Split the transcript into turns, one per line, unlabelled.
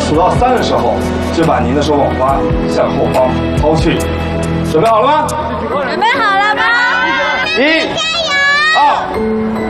数到3的时候，就把您的手捧花向后方抛去。准备好了吗？
准备好了吗？
1、2。